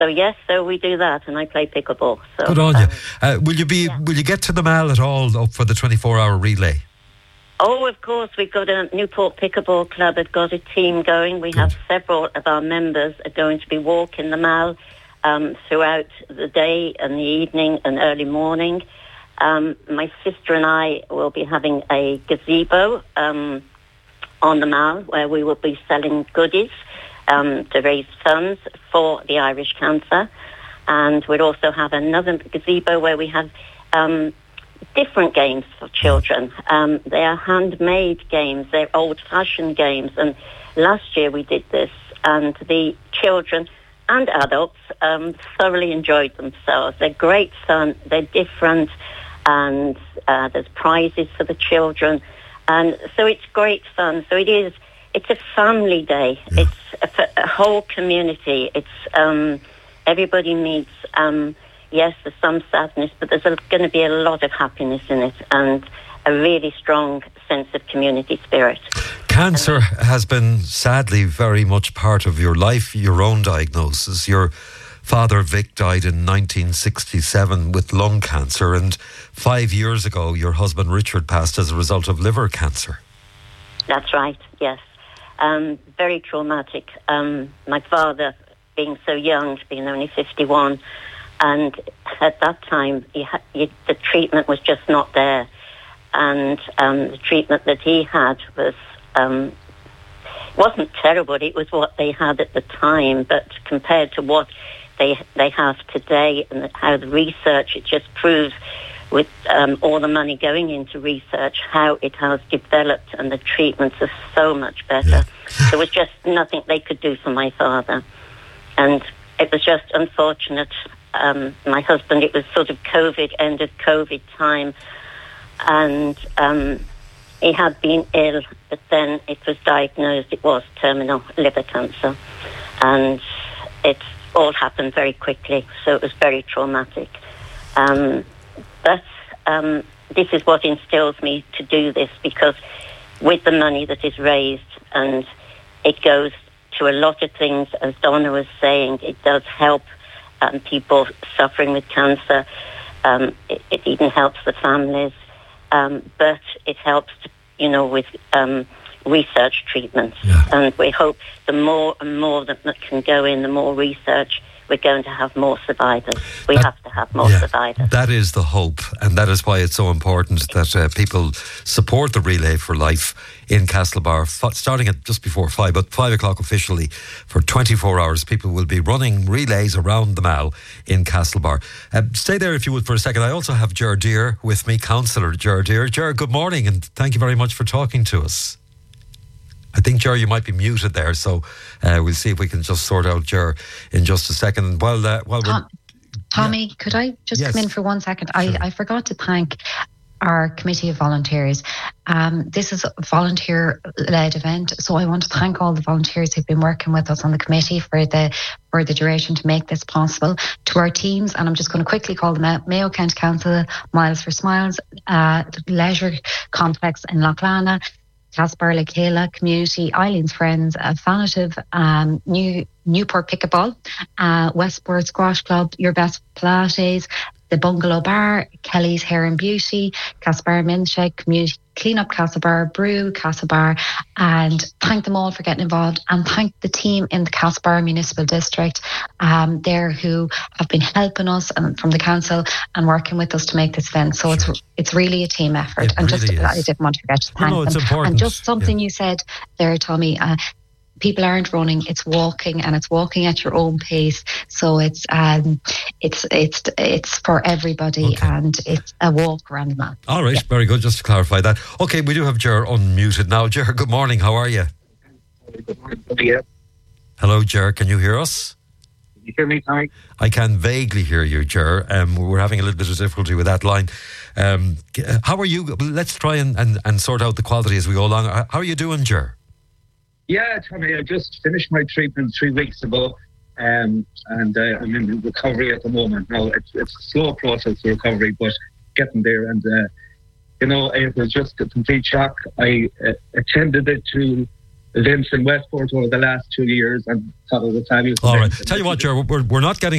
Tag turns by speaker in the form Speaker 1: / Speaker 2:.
Speaker 1: So yes, so we do that, and I play pickleball. So,
Speaker 2: good on you. Will you get to the Mall at all up for the 24-hour relay?
Speaker 1: Oh, of course. We've got a Newport Pickleball Club. Has got a team going. We have several of our members are going to be walking the Mall throughout the day and the evening and early morning. My sister and I will be having a gazebo on the Mall where we will be selling goodies to raise funds for the Irish Cancer. And we'll also have another gazebo where we have different games for children. They are handmade games. They're old-fashioned games. And last year we did this, and the children and adults thoroughly enjoyed themselves. They're great fun. They're different, and there's prizes for the children. And so it's great fun. So it's a family day. Yeah. It's a whole community. It's everybody meets. Yes, there's some sadness, but there's going to be a lot of happiness in it and a really strong sense of community spirit.
Speaker 2: Cancer has been sadly very much part of your life, your own diagnosis. Your father, Vic, died in 1967 with lung cancer, and 5 years ago your husband Richard passed as a result of liver cancer. That's
Speaker 1: right, yes. Very traumatic. My father, being so young, being only 51, and at that time, the treatment was just not there. And the treatment that he had wasn't terrible. It was what they had at the time. But compared to what they have today and how the research, it just proves with all the money going into research, how it has developed, and the treatments are so much better. Yeah. There was just nothing they could do for my father. And it was just unfortunate. My husband, it was sort of end of COVID time, and he had been ill, but then it was diagnosed, it was terminal liver cancer, and it all happened very quickly, so it was very traumatic. But this is what instills me to do this, because with the money that is raised, and it goes to a lot of things, as Donna was saying, it does help people suffering with cancer. It even helps the families, but it helps, with research treatments. Yeah. And we hope the more and more that can go in, the more research, we're going to have more survivors. We have to have more survivors.
Speaker 2: That is the hope, and that is why it's so important that people support the Relay for Life in Castlebar, starting at just before 5, but 5 o'clock officially. For 24 hours, people will be running relays around the Mall in Castlebar. Stay there if you would for a second. I also have Ger Deere with me, Councillor Ger Deere. Ger, good morning, and thank you very much for talking to us. I think, Ger, you might be muted there, so we'll see if we can just sort out Ger in just a second.
Speaker 3: Tommy, could I just come in for 1 second? Sure. I forgot to thank our committee of volunteers. This is a volunteer-led event, so I want to thank all the volunteers who've been working with us on the committee for the duration to make this possible. To our teams, and I'm just going to quickly call them out: Mayo County Council, Miles for Smiles, Leisure Complex in Loughlana, Castlebar Lakela Community, Eileen's Friends, Fanative, Newport Pickleball, Westport Squash Club, Your Best Pilates, the Bungalow Bar, Kelly's Hair and Beauty, Castlebar Milkshake, Community Cleanup Castlebar, Brew Castlebar, and thank them all for getting involved, and thank the team in the Castlebar Municipal District there who have been helping us and from the council and working with us to make this event. So it's really a team effort. I didn't want to forget to thank them.
Speaker 2: It's important.
Speaker 3: And just something you said there, Tommy, people aren't running, it's walking, and it's walking at your own pace. So it's for everybody, and it's a walk around the Mall.
Speaker 2: All right, very good. Just to clarify that. Okay, we do have Ger unmuted now. Ger, good morning. How are you?
Speaker 4: Good morning. Yeah.
Speaker 2: Hello, Ger. Can you hear us?
Speaker 4: Can you hear me, Tommy?
Speaker 2: I can vaguely hear you, Ger. We're having a little bit of difficulty with that line. How are you? Let's try and sort out the quality as we go along. How are you doing, Ger?
Speaker 4: Yeah, Tommy, I just finished my treatment 3 weeks ago, and I'm in recovery at the moment. Now, it's a slow process of recovery, but getting there. And, it was just a complete shock. I attended it to events in Westport over the last 2 years, and thought it was a fabulous
Speaker 2: All
Speaker 4: event.
Speaker 2: right. Tell you what, Ger, we're not getting